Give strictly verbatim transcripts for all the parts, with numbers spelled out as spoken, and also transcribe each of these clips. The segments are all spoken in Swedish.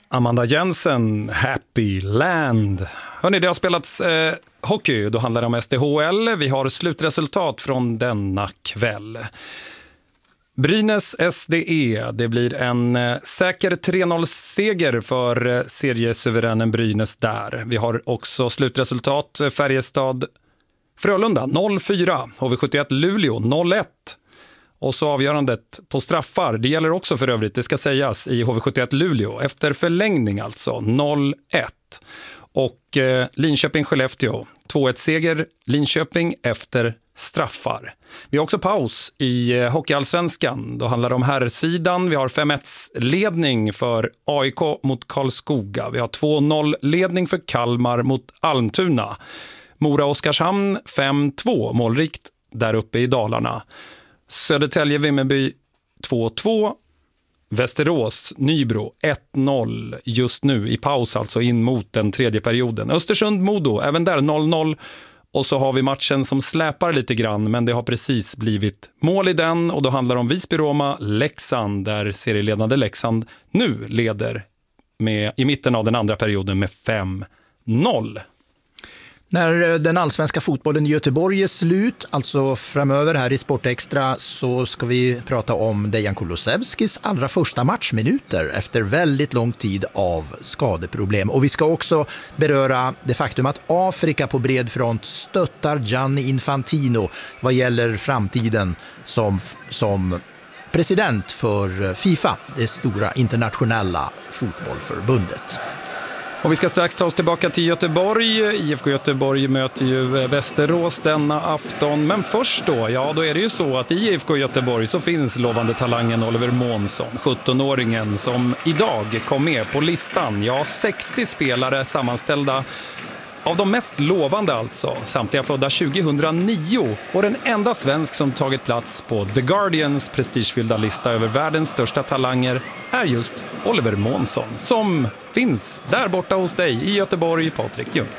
Amanda Jensen, Happy Land. Hörrni, det har spelats eh, hockey, då handlar det om S D H L. Vi har slutresultat från denna kväll. Brynäs S D E, det blir en eh, säker tre noll-seger för eh, seriesuveränen Brynäs där. Vi har också slutresultat eh, Färjestad Frölunda noll fyra, H V sjuttioett Luleå noll ett. Och så avgörandet på straffar, det gäller också för övrigt, det ska sägas, i H V sjuttioett Luleå. Efter förlängning alltså, noll ett. Och eh, Linköping-Skellefteå, två ett seger, Linköping efter straffar. Vi har också paus i eh, Hockeyallsvenskan. Då handlar det om herrsidan. Vi har fem ett-ledning för A I K mot Karlskoga. Vi har två noll-ledning för Kalmar mot Almtuna. Mora-Oskarshamn fem två, målrikt där uppe i Dalarna. Södertälje-Vimmerby två två, Västerås Nybro ett noll just nu i paus, alltså in mot den tredje perioden. Östersund-Modo, även där noll noll. Och så har vi matchen som släpar lite grann, men det har precis blivit mål i den, och då handlar det om Visby-Roma-Leksand, där serieledande Leksand nu leder med, i mitten av den andra perioden med fem noll. När den allsvenska fotbollen i Göteborg är slut, alltså framöver här i Sportextra, så ska vi prata om Dejan Kulusevskis allra första matchminuter efter väldigt lång tid av skadeproblem. Och vi ska också beröra det faktum att Afrika på bred front stöttar Gianni Infantino vad gäller framtiden som, som president för FIFA, det stora internationella fotbollförbundet. Och vi ska strax ta oss tillbaka till Göteborg. I F K Göteborg möter ju Västerås denna afton. Men först då, ja då är det ju så att i I F K Göteborg så finns lovande talangen Oliver Månsson, sjutton-åringen som idag kom med på listan. Ja, sextio spelare sammanställda av de mest lovande alltså, samtliga födda tjugohundranio, och den enda svensk som tagit plats på The Guardians prestigefyllda lista över världens största talanger är just Oliver Månsson, som finns där borta hos dig i Göteborg, Patrik Ljung.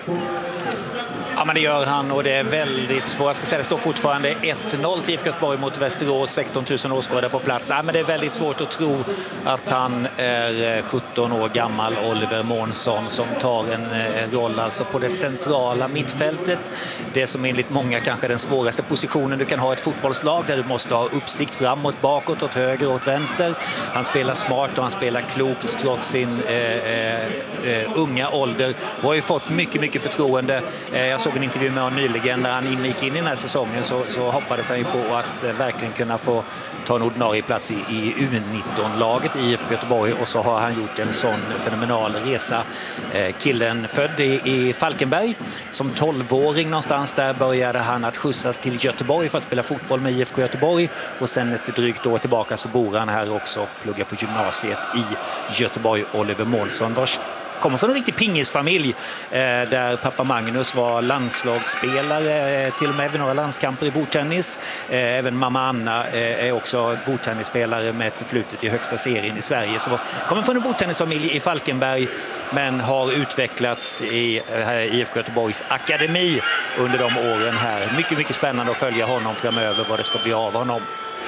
Ja, men det gör han, och det är väldigt svårt. Jag ska säga, det står fortfarande ett noll till I F K Göteborg mot Västerås, sexton tusen åskådare på plats. Ja, men det är väldigt svårt att tro att han är sjutton år gammal, Oliver Månsson, som tar en, en roll alltså på det centrala mittfältet. Det som enligt många kanske är den svåraste positionen du kan ha ett fotbollslag, där du måste ha uppsikt framåt, bakåt, åt höger och åt vänster. Han spelar smart och han spelar klokt trots sin eh, eh, unga ålder, och har ju fått mycket, mycket förtroende. Eh, jag såg en intervju med honom nyligen när han ingick in i den här säsongen, så, så hoppades han ju på att eh, verkligen kunna få ta en ordinarie plats i, i U nitton-laget i I F K Göteborg, och så har han gjort en sån fenomenal resa. Eh, killen född i, i Falkenberg, som tolvåring någonstans där började han att skjutsas till Göteborg för att spela fotboll med I F K Göteborg, och sen ett drygt år tillbaka så bor han här också och pluggar på gymnasiet i Göteborg. Oliver Månsson, vars kommer från en riktig pingisfamilj eh, där pappa Magnus var landslagsspelare, eh, till och med vid några landskamper i bordtennis. Eh, även mamma Anna eh, är också bordtennisspelare med ett förflutet i högsta serien i Sverige. Så kommer från en bordtennisfamilj i Falkenberg, men har utvecklats i eh, I F K Göteborgs akademi under de åren här. Mycket, mycket spännande att följa honom framöver, vad det ska bli av honom.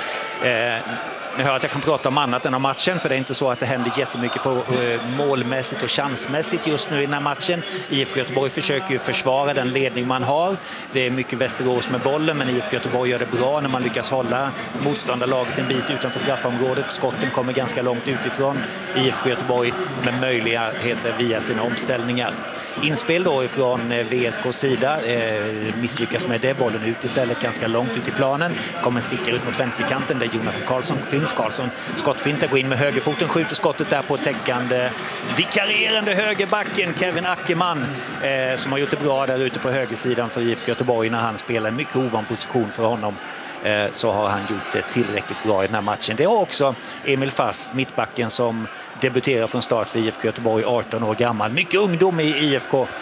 Eh, Jag hör att jag kan prata om annat än om matchen, för det är inte så att det händer jättemycket på eh, målmässigt och chansmässigt just nu i den här matchen. I F K Göteborg försöker ju försvara den ledning man har. Det är mycket Västerås med bollen, men I F K Göteborg gör det bra när man lyckas hålla motståndarlaget en bit utanför straffområdet. Skotten kommer ganska långt utifrån I F K Göteborg med möjligheter via sina omställningar. Inspel då ifrån V S K:s sida, eh, misslyckas med det, bollen ut istället ganska långt ut i planen. Kommer en stickare ut mot vänsterkanten där Jonathan Karlsson finns. Karlsson skottfintar, går in med högerfoten, skjuter skottet där på täckande vikarierande högerbacken Kevin Ackerman, eh, som har gjort det bra där ute på högersidan för I F K Göteborg när han spelar en mycket ovan position för honom. Eh, så har han gjort det tillräckligt bra i den här matchen. Det har också Emil Fast, mittbacken, som debuterar från start för I F K Göteborg, arton år gammal. Mycket ungdom i I F K.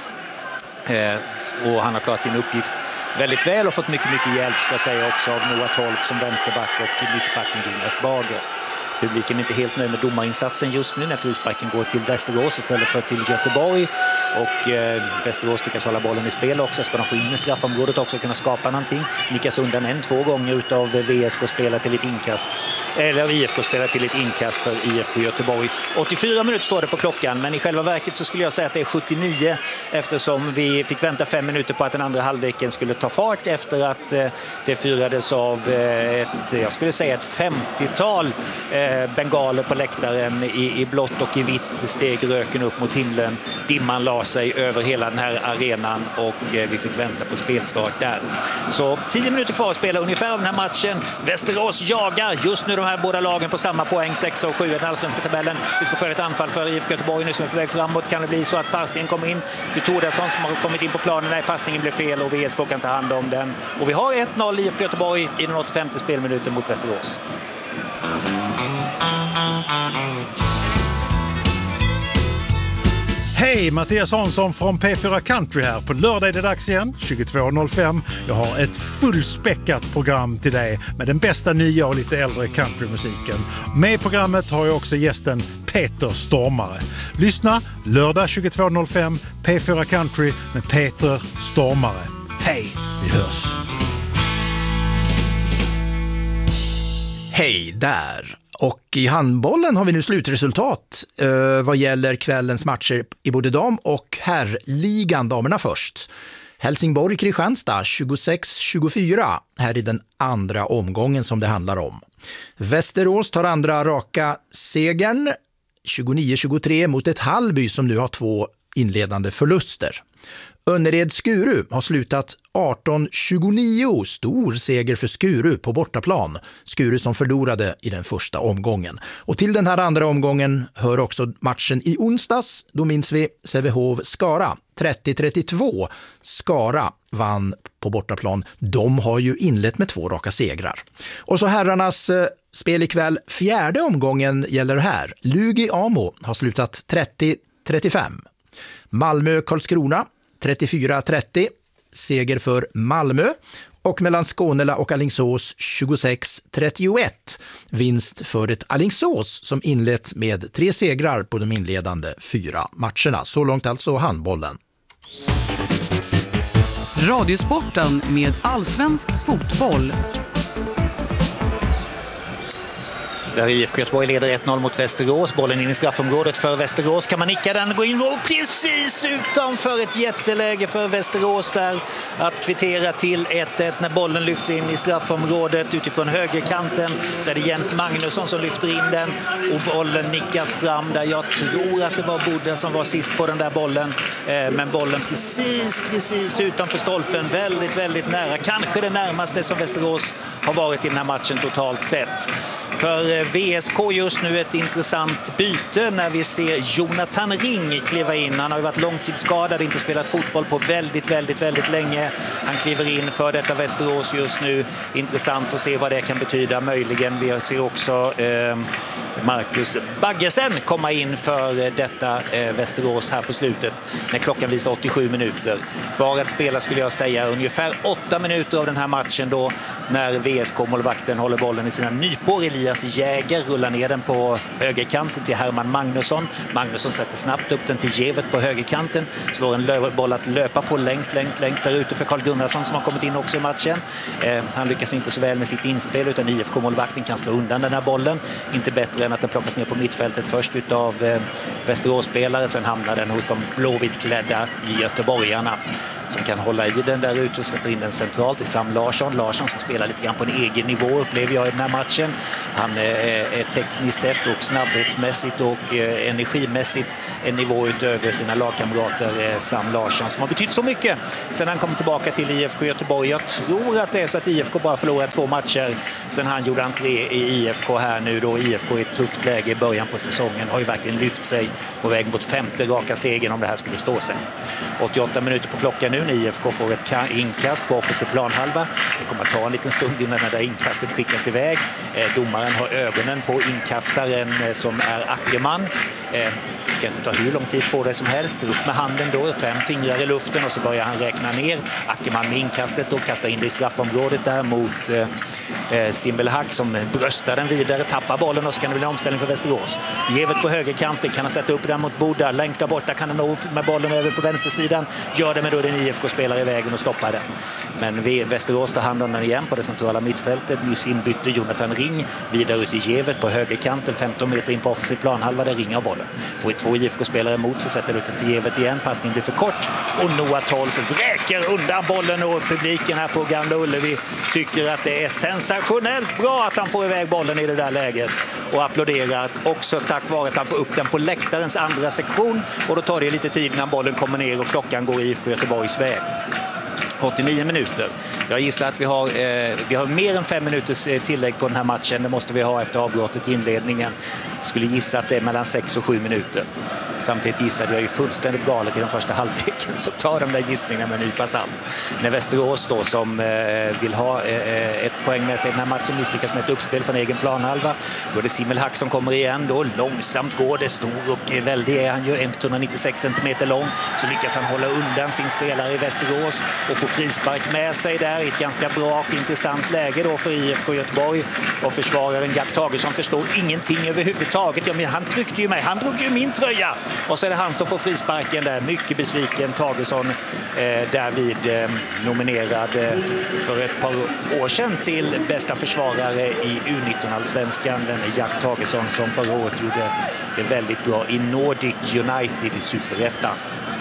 Eh, och han har klarat sin uppgift väldigt väl och fått mycket, mycket hjälp, ska jag säga, också av Noah Tolf som vänsterback och mittbacken Jonas Bager. Publiken är inte helt nöjd med domarinsatsen just nu när frisparken går till Västerås istället för till Göteborg. Och eh, Västerås lyckas hålla bollen i spel också. Ska de få in i straffområdet också och kunna skapa någonting. Nickas undan en, två gånger utav V S K-spelare till ett inkast. Eller I F K-spelare till ett inkast för I F K Göteborg. åttiofyra minuter står det på klockan, men i själva verket så skulle jag säga att det är sjuttionio eftersom vi fick vänta fem minuter på att den andra halvleken skulle ta fart efter att eh, det fyrades av eh, ett, jag skulle säga ett femtiotal eh, bengaler på läktaren i, i blått och i vitt steg röken upp mot himlen. Dimman la sig över hela den här arenan och eh, vi fick vänta på spelstart där. Så tio minuter kvar att spela ungefär av den här matchen. Västerås jagar just nu de här båda lagen på samma poäng, sex och sju i den allsvenska tabellen. Vi ska få ett anfall för I F K Göteborg nu som är på väg framåt. Kan det bli så att passningen kommer in till Tordarsson som har kommit in på planen när passningen blev fel och V S K kan ta hand om den. Och vi har ett noll I F K Göteborg i den åttiofemte spelminuten mot Västerås. Hej, Mattias Hansson från P fyra Country här. På lördag är det dags igen, tjugotvå noll fem. Jag har ett fullspäckat program till dig med den bästa nya och lite äldre countrymusiken. Med i programmet har jag också gästen Peter Stormare. Lyssna lördag tjugotvå noll fem, P fyra Country med Peter Stormare. Hej, vi hörs! Hej där! Och i handbollen har vi nu slutresultat eh, vad gäller kvällens matcher i både dam- och herrligan. Damerna först. Helsingborg-Kristianstad tjugosex tjugofyra här i den andra omgången som det handlar om. Västerås tar andra raka segern tjugonio tjugotre mot ett Hallby som nu har två inledande förluster. Önnered-Skuru har slutat arton tjugonio, stor seger för Skuru på bortaplan. Skuru som förlorade i den första omgången. Och till den här andra omgången hör också matchen i onsdags. Då minns vi Sävehof-Skara. trettio trettiotvå. Skara vann på bortaplan. De har ju inlett med två raka segrar. Och så herrarnas eh, spel ikväll. Fjärde omgången gäller här. Lugi-Amo har slutat trettio trettiofem. Malmö-Karlskrona trettiofyra trettio, seger för Malmö. Och mellan Skånela och Alingsås tjugosex trettioett, vinst för ett Alingsås som inlett med tre segrar på de inledande fyra matcherna. Så långt alltså handbollen. Radiosporten med allsvensk fotboll. Där I F K Göteborg leder ett noll mot Västerås. Bollen in i straffområdet för Västerås. Kan man nicka den, gå in och precis utanför ett jätteläge för Västerås där att kvittera till ett ett när bollen lyfts in i straffområdet utifrån högerkanten. Så är det Jens Magnusson som lyfter in den och bollen nickas fram där. Jag tror att det var Bodden som var sist på den där bollen. Men bollen precis, precis utanför stolpen. Väldigt, väldigt nära. Kanske det närmaste som Västerås har varit i den här matchen totalt sett. För V S K just nu ett intressant byte när vi ser Jonathan Ring kliva in. Han har ju varit långtidsskadad, inte spelat fotboll på väldigt, väldigt, väldigt länge. Han kliver in för detta Västerås just nu. Intressant att se vad det kan betyda möjligen. Vi ser också eh, Marcus Baggesen komma in för detta eh, Västerås här på slutet när klockan visar åttiosju minuter. Kvar att spela skulle jag säga ungefär åtta minuter av den här matchen då när V S K-målvakten håller bollen i sina nypor. Elias Jäger rullar ner den på högerkanten till Herman Magnusson. Magnusson sätter snabbt upp den till Gevet på högerkanten. Slår en boll att löpa på längst, längst, längst där ute för Carl Gunnarsson som har kommit in också i matchen. Eh, han lyckas inte så väl med sitt inspel utan I F K-målvakten kan slå undan den här bollen. Inte bättre än att den plockas ner på mittfältet först utav eh, Västeråsspelare. Sen hamnar den hos de blåvittklädda i göteborgarna som kan hålla i den där ute och sätta in den centralt till Sam Larsson. Larsson som spelar lite grann på en egen nivå upplever jag i den här matchen. Han är tekniskt sett och snabbhetsmässigt och energimässigt en nivå utöver sina lagkamrater Sam Larsson som har betytt så mycket sen han kom tillbaka till I F K Göteborg. Jag tror att det är så att I F K bara förlorat två matcher sen han gjorde entré i I F K här nu då. I F K i ett tufft läge i början på säsongen har ju verkligen lyft sig på väg mot femte raka segern om det här skulle stå sig. åttioåtta minuter på klockan nu när I F K får ett inkast på offensiv planhalva. Det kommer att ta en liten stund innan det där inkastet skickas iväg. Domaren har ögonen på inkastaren som är Ackerman. Eh, Det kan inte ta hur lång tid på det som helst. Upp med handen då, fem fingrar i luften och så börjar han räkna ner. Ackerman med inkastet och kastar in det i straffområdet där mot eh, Simbelhack som bröstar den vidare, tappar bollen och så kan det bli en omställning för Västerås. Gevet på högerkanten, kan han sätta upp den mot Boda. Längst där borta kan han nå med bollen över på vänstersidan. Gör det, men då är det en I F K-spelare i vägen och stoppar den. Men vi, Västerås tar hand om den igen på det centrala mittfältet. Nyss inbytte Jonathan Ring vidare ut i Gevet på högerkanten, femton meter in på offensiv planhalva, där ringer bollen. Får två I F K-spelare emot sig, sätter ut den till Gevet igen. Passningen blir för kort och Noah Tolf vräker undan bollen och publiken här på Gamla Ullevi tycker att det är sensationellt bra att han får iväg bollen i det där läget och applåderar också tack vare att han får upp den på läktarens andra sektion, och då tar det lite tid när bollen kommer ner och klockan går i I F K Göteborgs väg. åttionio minuter. Jag gissar att vi har, eh, vi har mer än fem minuters tillägg på den här matchen. Det måste vi ha efter avbrottet i inledningen. Jag skulle gissa att det är mellan sex och sju minuter. Samtidigt gissade jag ju fullständigt galet i den första halvleken, så tar de där gissningarna med en nypa salt. När Västerås då som eh, vill ha eh, ett poäng med sig i den här matchen misslyckas med ett uppspel från egen planhalva, då är det Simbelhack som kommer igen då. Långsamt går det, stor och väldig är han ju, etthundranittiosex centimeter lång, så lyckas han hålla undan sin spelare i Västerås och få frispark med sig där i ett ganska bra och intressant läge då för I F K Göteborg, och försvararen Jack Tagesson förstår ingenting överhuvudtaget. Ja, men han tryckte ju mig, han drog ju min tröja. Och så är det han som får frisparken där. Mycket besviken. Tagesson eh, därvid eh, nominerad eh, för ett par år sedan till bästa försvarare i U nitton-allsvenskan. Den är Jack Tagesson som förra året gjorde det väldigt bra i Nordic United i Superettan.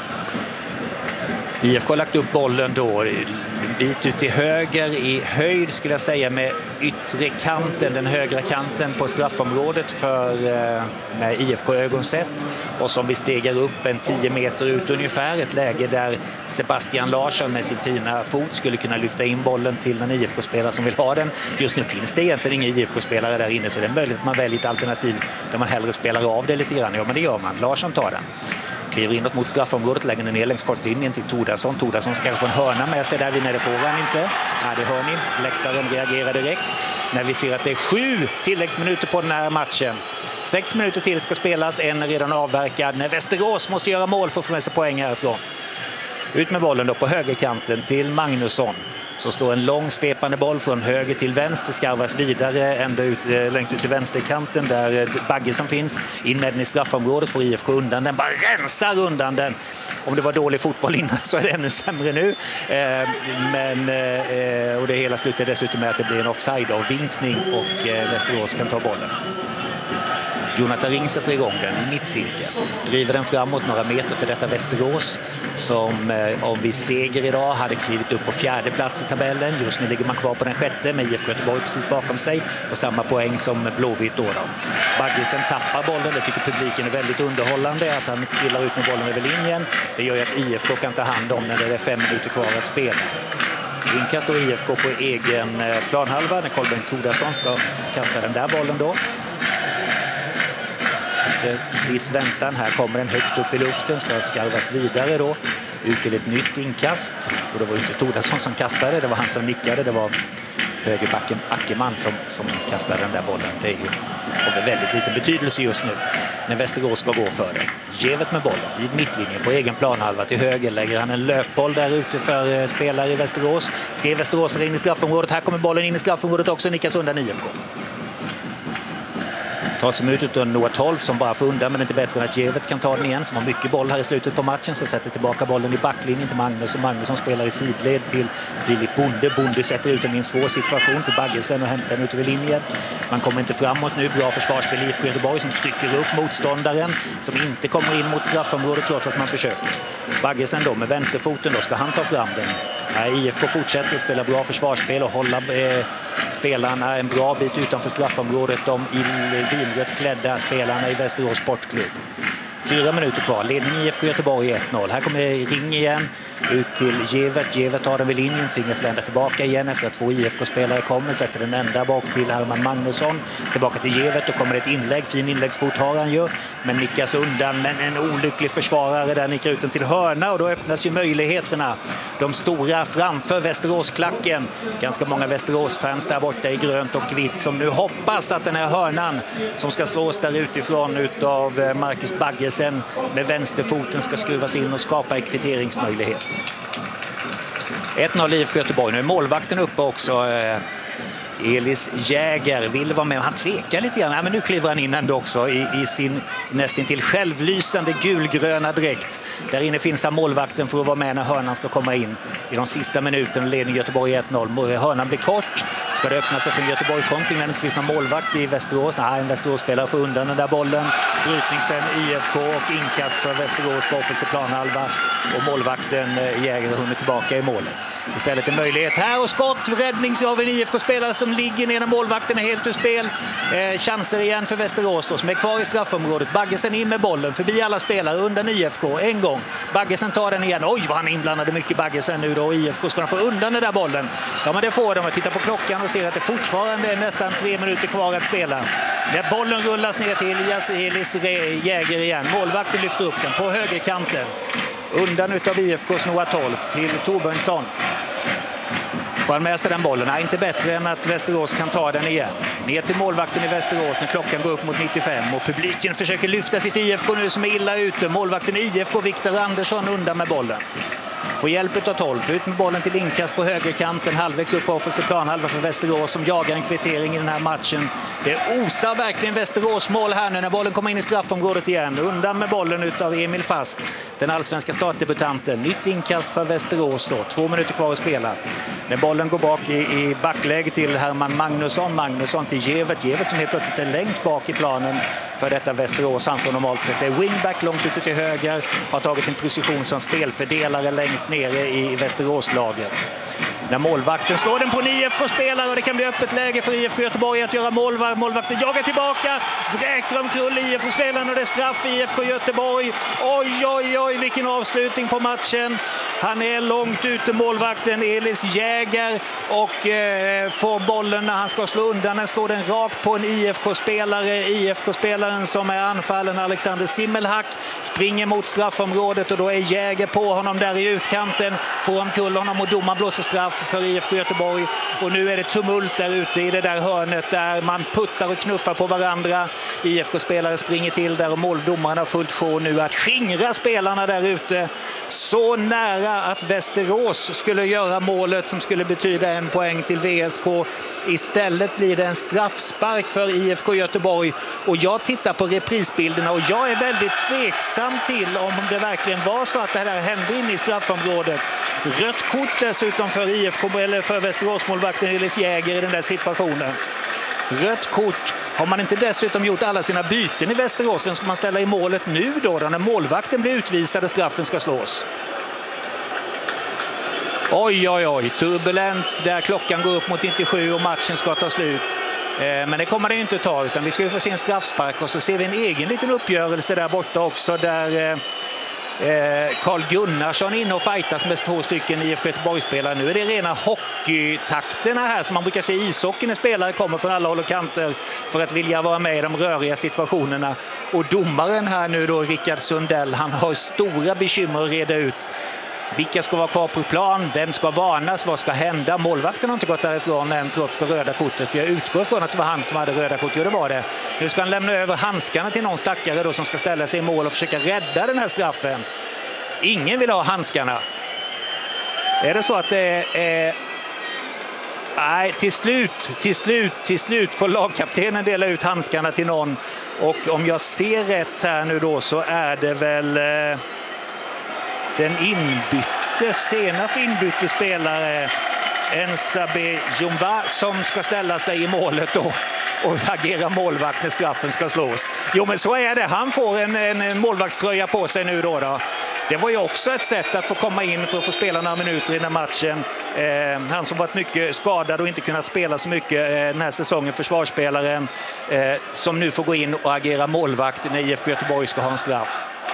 I F K har lagt upp bollen då en bit ut till höger i höjd skulle jag säga med yttre kanten, den högra kanten på straffområdet för med I F K-ögon sett, och som vi stegar upp en tio meter ut ungefär, ett läge där Sebastian Larsson med sin fina fot skulle kunna lyfta in bollen till en I F K-spelare som vill ha den. Just nu finns det egentligen ingen I F K-spelare där inne, så det är möjligt att man väljer ett alternativ där man hellre spelar av det lite grann. Ja, men det gör man. Larsson tar den. Kliver inåt mot straffområdet, lägger ner längs kortlinjen till Tordarsson. Tordarsson ska få en hörna med sig där vid, när det får han inte. Ja, det hör ni. Läktaren reagerar direkt när vi ser att det är sju tilläggsminuter på den här matchen. Sex minuter till ska spelas, en är redan avverkad. När Västerås måste göra mål för att få med sig poäng härifrån. Ut med bollen då på högerkanten till Magnusson, som slår en lång svepande boll från höger till vänster, skarvas vidare ända ut, eh, längst ut till vänsterkanten där eh, Bagge som finns, in med den i straffområdet, får I F K undan den, bara rensar undan den. Om det var dålig fotboll innan så är det ännu sämre nu. Eh, men, eh, och det hela slutar dessutom med att det blir en offside-avvinkning och eh, Västerås kan ta bollen. Jonathan Ring sätter igång den i mittcirkeln, driver den framåt några meter för detta Västerås som eh, om vi seger idag hade klivit upp på fjärde plats i tabellen. Just nu ligger man kvar på den sjätte med I F K Göteborg precis bakom sig på samma poäng som Blåvitt då. då. Baggesen tappar bollen, det tycker publiken är väldigt underhållande att han trillar ut med bollen över linjen. Det gör ju att I F K kan ta hand om när det är fem minuter kvar att spela. Inkast då I F K på egen planhalva när Kolben Tordarsson ska kasta den där bollen då. Efter viss väntan, här kommer den högt upp i luften, ska skarvas vidare då ut till ett nytt inkast, och det var inte Tordarsson som kastade, det var han som nickade, det var högerbacken Ackerman som, som kastade den där bollen. Det är ju av väldigt liten betydelse just nu när Västerås ska gå för det. Gevet med bollen vid mittlinjen på egen planhalva till höger, lägger han en löpboll där ute för spelare i Västerås. Tre Västeråsare in i straffområdet, här kommer bollen in i straffområdet också, nickas undan I F K. tar sig ut utan Noah Tolf som bara får undan, men inte bättre än att Gevet kan ta den igen, som har mycket boll här i slutet på matchen, så sätter tillbaka bollen i backlinjen till Magnus, och Magnus som spelar i sidled till Filip Bonde. Bonde sätter ut den i en svår situation för Baggesen och hämtar den ut över linjen. Man kommer inte framåt nu, bra försvarsspel i I F K Göteborg som trycker upp motståndaren som inte kommer in mot straffområdet trots att man försöker. Baggesen då med vänsterfoten, då ska han ta fram den. I F K fortsätter spela bra försvarsspel och hålla eh, spelarna en bra bit utanför straffområdet, de vinrött klädda spelarna i Västerås Sportklubb. Fyra minuter kvar. Ledning I F K Göteborg ett noll. Här kommer ring igen. Ut till Gevert. Gevert tar den vid linjen. Tvingas vända tillbaka igen efter att två I F K-spelare kommer. Sätter den ända bak till Herman Magnusson. Tillbaka till Gevert. Då kommer ett inlägg. Fin inläggsfot har han ju. Men nickas undan. Men en olycklig försvarare där nickar ut den till hörna. Och då öppnas ju möjligheterna. De stora framför Västeråsklacken. Ganska många Västeråsfans där borta i grönt och vitt som nu hoppas att den här hörnan som ska slås där utifrån utav Marcus Baggesen med vänsterfoten ska skruvas in och skapa en kvitteringsmöjlighet. ett noll I F K Göteborg. Nu är målvakten uppe också. Elis Jäger vill vara med. Han tvekar lite grann. Ja, men nu kliver han in ändå också i, i sin nästan till självlysande gulgröna dräkt. Där inne finns han målvakten för att vara med när hörnan ska komma in. I de sista minuterna leder Göteborg ett noll. Hörnan blir kort. Ska det öppna sig för Göteborg kontring när det inte finns någon målvakt i Västerås? Nej, en Västerås-spelare får undan den där bollen. Brytning sen I F K och inkast för Västerås på offensiv planhalva. Och målvakten Jäger hunner tillbaka i målet. Istället en möjlighet här och skott. Räddnings av en I F K-spelare som ligger ner när målvakten är helt ur spel. Eh, chanser igen för Västerås då, som är kvar i straffområdet. Baggesen in med bollen förbi alla spelare undan I F K en gång. Baggesen tar den igen. Oj, vad han inblandade mycket Baggesen nu då. I F K ska få undan den där bollen. Ja, men det får de. Jag tittar på klockan och ser att det fortfarande är nästan tre minuter kvar att spela. När bollen rullas ner till Elis Jäger igen. Målvakten lyfter upp den på högerkanten. Undan utav I F K:s Noah tolv till Torbjörnsson. Får han med sig den bollen? Nej, inte bättre än att Västerås kan ta den igen. Ner till målvakten i Västerås när klockan går upp mot nittiofem. Och publiken försöker lyfta sitt I F K nu som är illa ute. Målvakten i I F K, Viktor Andersson, undan med bollen. Får hjälp av tolv. Ut med bollen till inkast på högerkanten. Halvvägs upp på offensiv planhalva för Västerås som jagar en kvittering i den här matchen. Det osar verkligen Västerås mål här nu när bollen kommer in i straffområdet igen. Undan med bollen utav Emil Fast, den allsvenska startdebutanten. Nytt inkast för Västerås då. Två minuter kvar att spela. När bollen går bak i, i backläge till Herman Magnusson. Magnusson till Gevert. Gevert som helt plötsligt är längst bak i planen för detta Västerås. Han som normalt sett är wingback långt ute till höger. Har tagit en position som spelfördelare längst nere i Västeråslaget. När målvakten slår den på en I F K-spelare och det kan bli öppet läge för I F K Göteborg att göra mål. Målvakten jagar tillbaka, vräker omkull I F K-spelaren och det är straff i I F K Göteborg. Oj, oj, oj, vilken avslutning på matchen. Han är långt ute, målvakten Elis Jäger, och eh, får bollen när han ska slå undan. Den slår den rakt på en I F K-spelare. I F K-spelaren som är anfallen, Alexander Simmelhack, springer mot straffområdet och då är Jäger på honom där i utkanten. Får omkull honom och domaren blåser straff för I F K Göteborg. Och nu är det tumult där ute i det där hörnet där man puttar och knuffar på varandra. I F K-spelare springer till där och måldomaren har fullt sjå nu att skingra spelarna där ute. Så nära att Västerås skulle göra målet som skulle betyda en poäng till V S K. Istället blir det en straffspark för I F K Göteborg. Och jag tittar på reprisbilderna och jag är väldigt tveksam till om det verkligen var så att det här hände inne i straffområdet. Rött kort dessutom för I F K eller för Västeråsmålvakten Elis Jäger i den där situationen. Rött kort. Har man inte dessutom gjort alla sina byten i Västerås, vem ska man ställa i målet nu då, då när målvakten blir utvisad och straffen ska slås? Oj, oj, oj. Turbulent där klockan går upp mot nittiosju och matchen ska ta slut. Men det kommer det ju inte ta, utan vi ska ju få se en straffspark och så ser vi en egen liten uppgörelse där borta också där Carl Gunnarsson in och fightas med två stycken I F K Göteborgsspelare. Nu är det rena hockeytakterna här som man brukar se i ishockey när spelare kommer från alla håll och kanter för att vilja vara med i de röriga situationerna. Och domaren här nu då, Rickard Sundell, han har stora bekymmer att reda ut. Vilka ska vara kvar på plan? Vem ska varnas? Vad ska hända? Målvakten har inte gått därifrån än trots det röda kortet. För jag utgår från att det var han som hade röda kort. Jo, det var det. Nu ska han lämna över handskarna till någon stackare då som ska ställa sig i mål och försöka rädda den här straffen. Ingen vill ha handskarna. Är det så att det är... Nej, till slut, till slut, till slut får lagkaptenen dela ut handskarna till någon. Och om jag ser rätt här nu då så är det väl... Eh... den inbytte, senaste inbytte spelare Ensabe Jumba som ska ställa sig i målet då och agera målvakt när straffen ska slås. Jo, men så är det. Han får en, en målvaktströja på sig nu då, då. Det var ju också ett sätt att få komma in för att få spela några minuter i den här matchen. Eh, han som varit mycket skadad och inte kunnat spela så mycket eh, den här säsongen, försvarsspelaren eh, som nu får gå in och agera målvakt när I F K Göteborg ska ha en straff.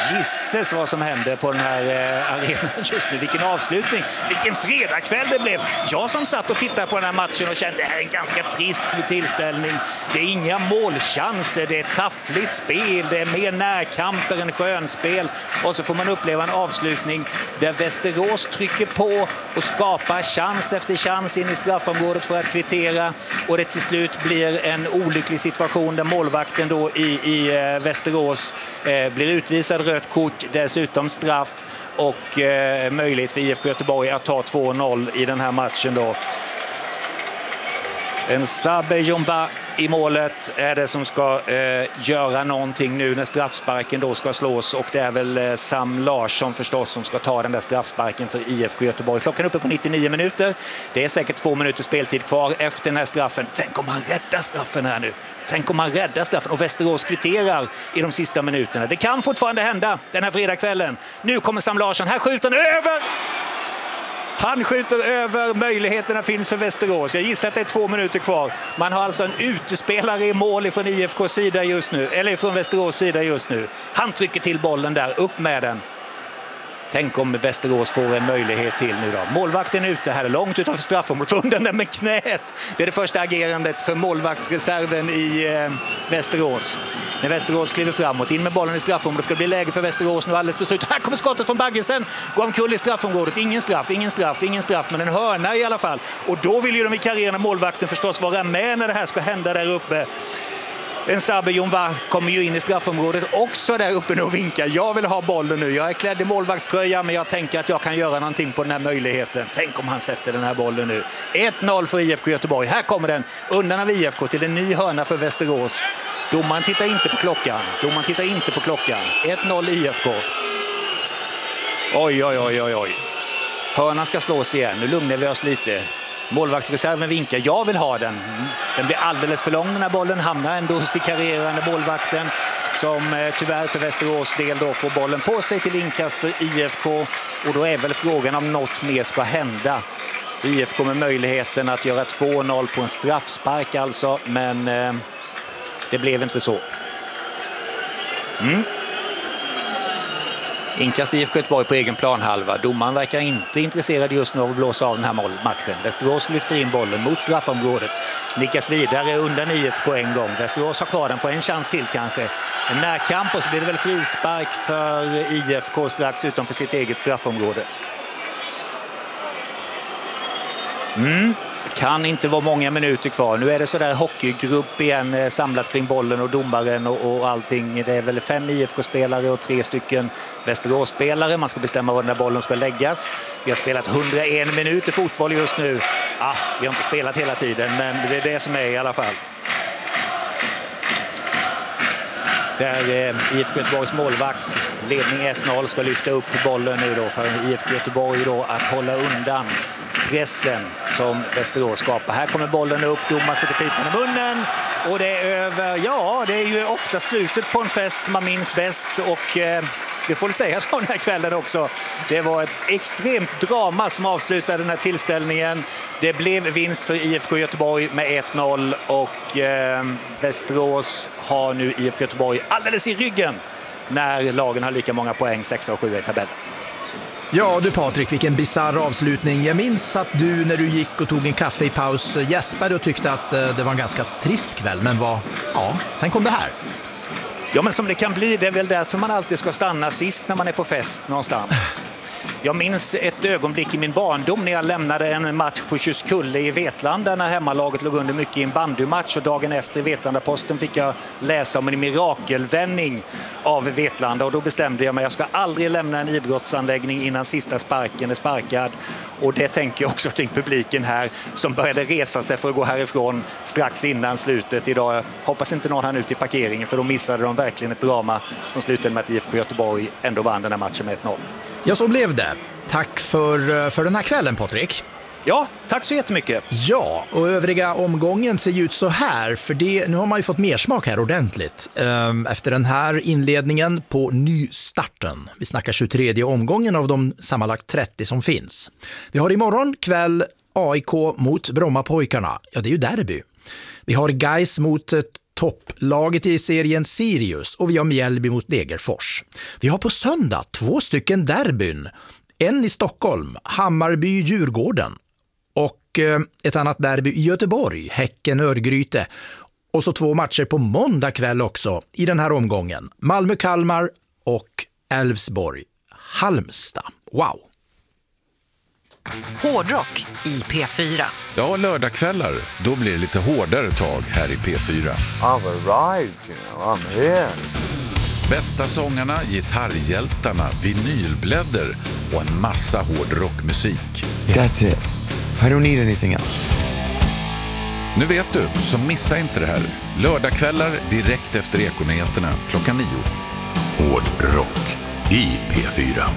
Gisses vad som händer på den här eh, arenan just nu. Vilken avslutning, vilken fredagkväll det blev. Jag som satt och tittade på den här matchen och kände att det här är en ganska trist tillställning. Det är inga målchanser, det är taffligt spel, det är mer närkamper än skönspel. Och så får man uppleva en avslutning där Västerås trycker på och skapar chans efter chans in i straffområdet för att kvittera. Och det till slut blir en olycklig situation där målvakten då i, i eh, Västerås eh, blir utvisad, rött kort, dessutom straff och eh, möjlighet för I F K Göteborg att ta två noll i den här matchen då. En Sabbe Jomba i målet är det som ska eh, göra någonting nu när straffsparken då ska slås, och det är väl eh, Sam Larsson förstås som ska ta den där straffsparken för I F K Göteborg. Klockan är uppe på nittionio minuter. Det är säkert två minuter speltid kvar efter den här straffen. Tänk om han räddar straffen här nu. Tänk om han räddar straffen och Västerås kvitterar i de sista minuterna. Det kan fortfarande hända den här fredagskvällen. Nu kommer Sam Larsson. Här skjuter han över! Han skjuter över, möjligheterna finns för Västerås. Jag gissar att det är två minuter kvar. Man har alltså en utespelare i mål från I F K:s sida just nu, eller från Västerås sida just nu. Han trycker till bollen där, upp med den. Tänk om Västerås får en möjlighet till nu då. Målvakten är ute här, långt utanför straffområdet, undan den med knät. Det är det första agerandet för målvaktsreserven i eh, Västerås. När Västerås kliver framåt, in med bollen i straffområdet, ska det bli läge för Västerås nu alldeles på slut. Här kommer skottet från Baggesen, går omkull i straffområdet. Ingen straff, ingen straff, ingen straff, men en hörna i alla fall. Och då vill ju de vikarierande målvakten förstås vara med när det här ska hända där uppe. En Sabbe Jomba kommer ju in i straffområdet också där uppe och vinkar. Jag vill ha bollen nu. Jag är klädd i målvaktströja, men jag tänker att jag kan göra någonting på den här möjligheten. Tänk om han sätter den här bollen nu. ett noll för I F K Göteborg. Här kommer den undan av I F K till en ny hörna för Västerås. Domaren tittar inte på klockan. Domaren tittar inte på klockan. ett noll I F K. Oj, oj, oj, oj, oj. Hörnan ska slås igen. Nu lugnar vi oss lite. Målvaktsreserven vinkar. Jag vill ha den. Den blir alldeles för lång, den här bollen. Hamnar ändå hos vikarierande målvakten som eh, tyvärr för Västerås del då får bollen på sig till inkast för I F K. Och då är väl frågan om något mer ska hända. I F K med möjligheten att göra två noll på en straffspark alltså. Men eh, det blev inte så. Mm. Inkast I F K Göteborg på egen planhalva. Domaren verkar inte intresserad just nu av att blåsa av den här matchen. Västerås lyfter in bollen mot straffområdet. Nickas vidare undan I F K en gång. Västerås har kvar den, får en chans till kanske. En närkamp och så blir det väl frispark för I F K strax utanför sitt eget straffområde. Mm. Kan inte vara många minuter kvar. Nu är det så där hockeygrupp igen samlat kring bollen och domaren och, och allting. Det är väl fem I F K-spelare och tre stycken Västerås-spelare. Man ska bestämma var den där bollen ska läggas. Vi har spelat hundraen minuter fotboll just nu. Ah, vi har inte spelat hela tiden, men det är det som är i alla fall. Där eh, I F K Göteborgs målvakt, ledning ett noll, ska lyfta upp bollen nu då för I F K Göteborg då att hålla undan pressen som Västerås skapar. Här kommer bollen upp, domaren sätter pipan i munnen och det är över. Ja, det är ju ofta slutet på en fest man minns bäst och eh, det får jag säga från den här kvällen också. Det var ett extremt drama som avslutade den här tillställningen. Det blev vinst för I F K Göteborg med ett noll och eh, Västerås har nu I F K Göteborg alldeles i ryggen när lagen har lika många poäng, sex och sju i tabellen. Ja du Patrik, vilken bizarr avslutning. Jag minns att du när du gick och tog en kaffe i paus gäspade och tyckte att det var en ganska trist kväll, men vad, ja, sen kom det här. Ja, men som det kan bli, det är väl därför man alltid ska stanna sist när man är på fest någonstans. Jag minns ett ögonblick i min barndom när jag lämnade en match på Tjuskulle i Vetlanda när hemmalaget låg under mycket i en bandymatch och dagen efter i Vetlandaposten fick jag läsa om en mirakelvändning av Vetlanda och då bestämde jag mig att jag ska aldrig lämna en idrottsanläggning innan sista sparken är sparkad och det tänker jag också kring publiken här som började resa sig för att gå härifrån strax innan slutet idag. Jag hoppas inte någon hann ut i parkeringen för då missade de verkligen ett drama som slutade med att I F K Göteborg ändå vann den här matchen med ett noll. Ja, så blev det. Tack för, för den här kvällen, Patrik. Ja, tack så jättemycket. Ja, och övriga omgången ser ut så här, för det, nu har man ju fått mer smak här ordentligt. Ehm, efter den här inledningen på nystarten. Vi snackar tjugotredje omgången av de sammanlagt trettio som finns. Vi har imorgon kväll A I K mot Brommapojkarna. Ja, det är ju derby. Vi har Gais mot topplaget i serien Sirius och vi har Mjällby mot Degerfors. Vi har på söndag två stycken derbyn. En i Stockholm, Hammarby-Djurgården och ett annat derby i Göteborg, Häcken-Örgryte. Och så två matcher på måndag kväll också i den här omgången. Malmö-Kalmar och Elfsborg-Halmstad. Wow! Hårdrock i P fyra. Ja, lördagskvällar, då blir det lite hårdare tag här i P fyra. I've arrived, you know, I'm here. Bästa sångarna, gitarrhjältarna, vinylblädder och en massa hårdrockmusik. That's it. I don't need anything else. Nu vet du, så missa inte det här. Lördagskvällar direkt efter Ekonyheterna klockan nio. Hårdrock i P fyra.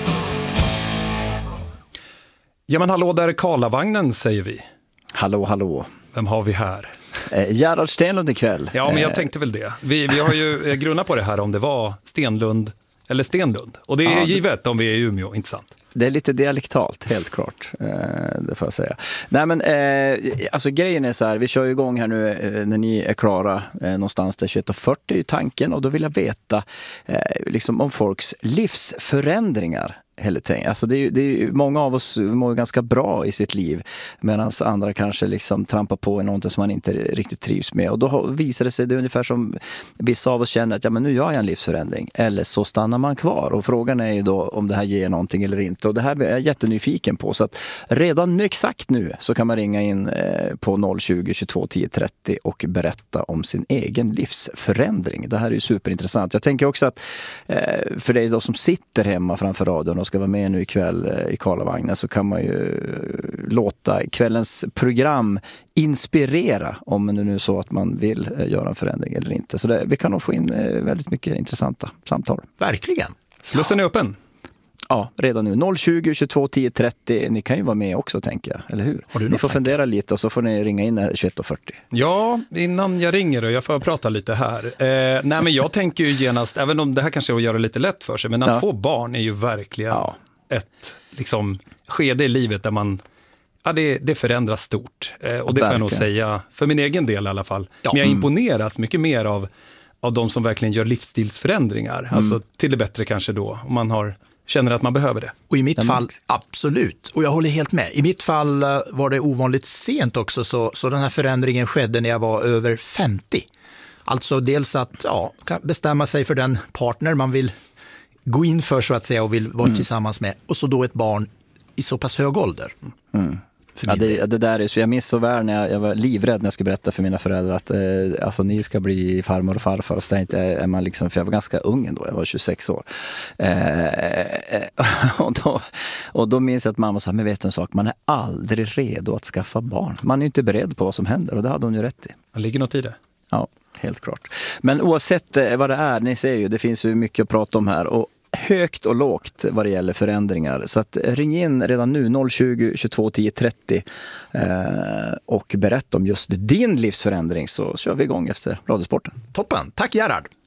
Ja men hallå, där är Karlavagnen säger vi. Hallå, hallå. Vem har vi här? Eh, Gerhard Stenlund ikväll. Ja, men jag eh. tänkte väl det. Vi, vi har ju grunnat på det här om det var Stenlund eller Stenlund. Och det är ja, givet det... om vi är i Umeå, inte sant? Det är lite dialektalt, helt klart. Eh, det får jag säga. Nej, men eh, alltså grejen är så här, vi kör ju igång här nu eh, när ni är klara eh, någonstans där tjugoett och fyrtio är tanken. Och då vill jag veta eh, liksom om folks livsförändringar. Alltså det är, det är, många av oss mår ganska bra i sitt liv medan andra kanske liksom trampar på i någonting som man inte riktigt trivs med. Och då visar det sig, det är ungefär som vissa av oss känner att ja, men nu gör jag en livsförändring. Eller så stannar man kvar. Och frågan är ju då om det här ger någonting eller inte. Och det här är jag jättenyfiken på. Så att redan nu, exakt nu så kan man ringa in på noll tjugo, tjugotvå, tio, trettio och berätta om sin egen livsförändring. Det här är ju superintressant. Jag tänker också att för dig då som sitter hemma framför radion och ska vara med nu ikväll i Karlavagnen så kan man ju låta kvällens program inspirera om det nu är så att man vill göra en förändring eller inte. Så det, vi kan nog få in väldigt mycket intressanta samtal. Verkligen. Slussen är öppen. Ja, redan nu. noll tjugo, tjugotvå, tio, trettio. Ni kan ju vara med också, tänker jag. Eller hur? Ni får tanke? fundera lite och så får ni ringa in tjugoett och fyrtio. Ja, innan jag ringer och jag får prata lite här. Eh, nej, men jag tänker ju genast, även om det här kanske är att göra lite lätt för sig, men att ja. få barn är ju verkligen ja. ett liksom, skede i livet där man, ja, det, det förändras stort. Eh, och det får jag nog säga, för min egen del i alla fall. Ja. Men jag imponeras mycket mer av, av de som verkligen gör livsstilsförändringar. Mm. Alltså till det bättre kanske då, om man har känner att man behöver det. Och i mitt mm. fall, absolut. Och jag håller helt med. I mitt fall var det ovanligt sent också, så, så den här förändringen skedde när jag var över femtio. Alltså dels att ja, bestämma sig för den partner man vill gå in för så att säga och vill vara mm. tillsammans med. Och så då ett barn i så pass hög ålder. Mm. Ja, det, det där är så, jag minns så väl när jag, jag var livrädd när jag skulle berätta för mina föräldrar att eh, alltså, ni ska bli farmor och farfar. Och så tänkte jag, är man liksom, för jag var ganska ung ändå, jag var tjugosex år. Eh, och, då, och då minns jag att mamma sa, men vet du en sak, man är aldrig redo att skaffa barn. Man är inte beredd på vad som händer och det hade hon ju rätt i. Det ligger något i det. Ja, helt klart. Men oavsett eh, vad det är, ni ser ju, det finns ju mycket att prata om här och högt och lågt vad det gäller förändringar. Så att ring in redan nu noll tjugo, tjugotvå, tio, trettio eh, och berätta om just din livsförändring så kör vi igång efter Radiosporten. Toppen, tack Gerhard!